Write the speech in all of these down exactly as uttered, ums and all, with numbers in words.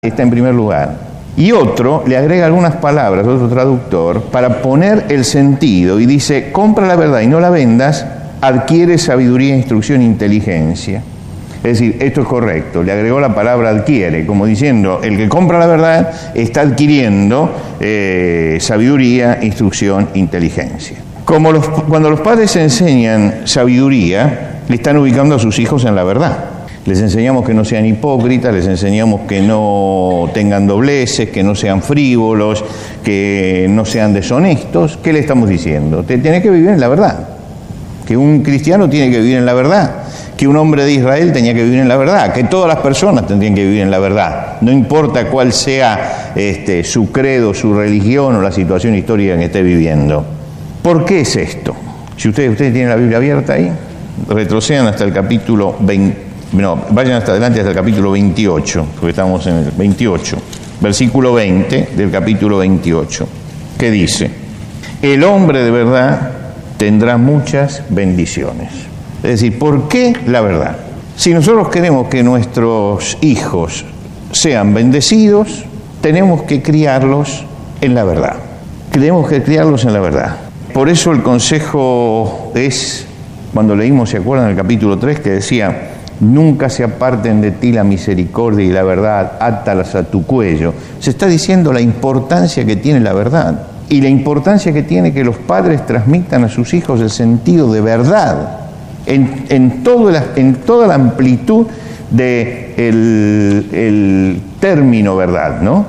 está en primer lugar. Y otro le agrega algunas palabras, otro traductor, para poner el sentido y dice, compra la verdad y no la vendas, adquiere sabiduría, instrucción e inteligencia. Es decir, esto es correcto, le agregó la palabra adquiere, como diciendo, el que compra la verdad está adquiriendo eh, sabiduría, instrucción, inteligencia. Como los, cuando los padres enseñan sabiduría, le están ubicando a sus hijos en la verdad. Les enseñamos que no sean hipócritas, les enseñamos que no tengan dobleces, que no sean frívolos, que no sean deshonestos. ¿Qué le estamos diciendo? Te tenés que vivir en la verdad. Que un cristiano tiene que vivir en la verdad. Que un hombre de Israel tenía que vivir en la verdad. Que todas las personas tendrían que vivir en la verdad. No importa cuál sea este, su credo, su religión o la situación histórica que esté viviendo. ¿Por qué es esto? Si ustedes, ustedes tienen la Biblia abierta ahí, retrocedan hasta el capítulo veinte. No, vayan hasta adelante hasta el capítulo veintiocho, porque estamos en el veintiocho, versículo veinte del capítulo veintiocho, que dice, el hombre de verdad tendrá muchas bendiciones. Es decir, ¿por qué la verdad? Si nosotros queremos que nuestros hijos sean bendecidos, tenemos que criarlos en la verdad. Tenemos que criarlos en la verdad. Por eso el consejo es, cuando leímos, ¿se acuerdan el capítulo tres que decía, nunca se aparten de ti la misericordia y la verdad, átalas a tu cuello? Se está diciendo la importancia que tiene la verdad y la importancia que tiene que los padres transmitan a sus hijos el sentido de verdad en, en, todo la, en toda la amplitud del de el término verdad, ¿no?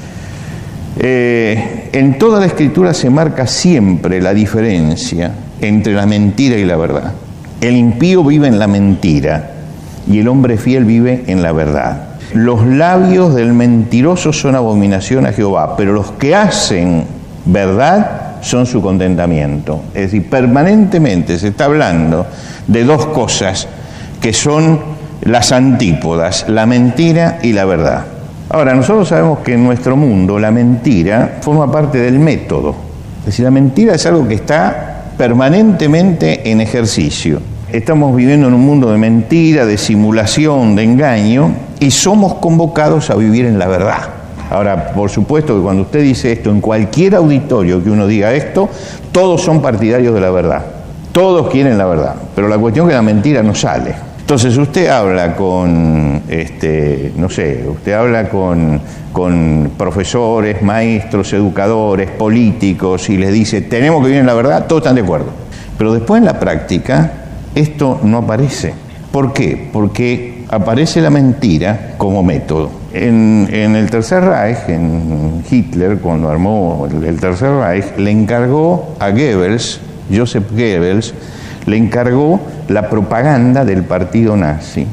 Eh, en toda la Escritura se marca siempre la diferencia entre la mentira y la verdad. El impío vive en la mentira y el hombre fiel vive en la verdad. Los labios del mentiroso son abominación a Jehová, pero los que hacen verdad son su contentamiento. Es decir, permanentemente se está hablando de dos cosas que son las antípodas, la mentira y la verdad. Ahora, nosotros sabemos que en nuestro mundo la mentira forma parte del método. Es decir, la mentira es algo que está permanentemente en ejercicio. Estamos viviendo en un mundo de mentira, de simulación, de engaño, y somos convocados a vivir en la verdad. Ahora, por supuesto que cuando usted dice esto, en cualquier auditorio que uno diga esto, todos son partidarios de la verdad. Todos quieren la verdad, pero la cuestión es que la mentira no sale. Entonces usted habla con, este, no sé, usted habla con, con profesores, maestros, educadores, políticos, y les dice, tenemos que vivir en la verdad, todos están de acuerdo. Pero después en la práctica, esto no aparece. ¿Por qué? Porque aparece la mentira como método. En, en el Tercer Reich, en Hitler, cuando armó el, el Tercer Reich, le encargó a Goebbels, Joseph Goebbels, le encargó la propaganda del partido nazi.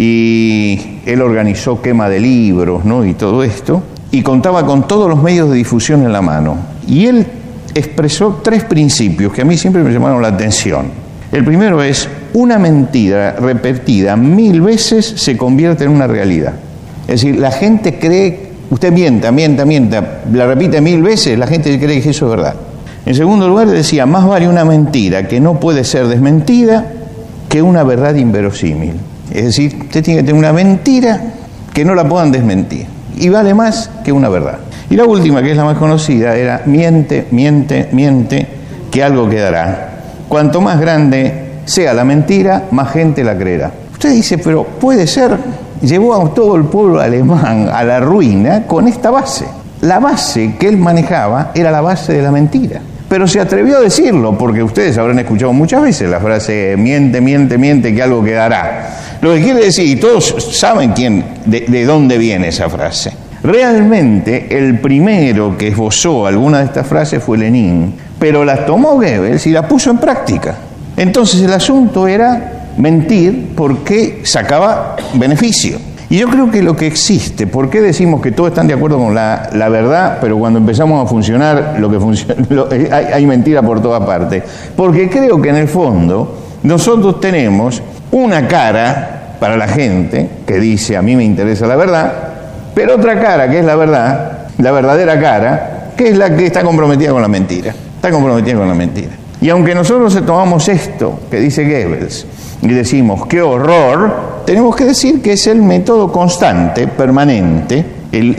Y él organizó quema de libros, ¿no? Y todo esto, y contaba con todos los medios de difusión en la mano. Y él expresó tres principios que a mí siempre me llamaron la atención. El primero es, una mentira repetida mil veces se convierte en una realidad. Es decir, la gente cree, usted mienta, mienta, mienta, la repite mil veces, la gente cree que eso es verdad. En segundo lugar decía, más vale una mentira que no puede ser desmentida que una verdad inverosímil. Es decir, usted tiene que tener una mentira que no la puedan desmentir. Y vale más que una verdad. Y la última, que es la más conocida, era miente, miente, miente, que algo quedará. Cuanto más grande sea la mentira, más gente la creerá. Usted dice, pero puede ser, llevó a todo el pueblo alemán a la ruina con esta base. La base que él manejaba era la base de la mentira. Pero se atrevió a decirlo, porque ustedes habrán escuchado muchas veces la frase miente, miente, miente, que algo quedará. Lo que quiere decir, y todos saben quién, de, de dónde viene esa frase. Realmente el primero que esbozó alguna de estas frases fue Lenin, pero las tomó Goebbels y la puso en práctica. Entonces el asunto era mentir porque sacaba beneficio. Y yo creo que lo que existe, ¿por qué decimos que todos están de acuerdo con la, la verdad, pero cuando empezamos a funcionar, lo que funciona, lo, hay, hay mentira por todas partes? Porque creo que en el fondo nosotros tenemos una cara para la gente que dice, a mí me interesa la verdad, pero otra cara que es la verdad, la verdadera cara, que es la que está comprometida con la mentira. Está comprometida con la mentira. Y aunque nosotros tomamos esto que dice Goebbels y decimos, ¡qué horror!, tenemos que decir que es el método constante, permanente, El,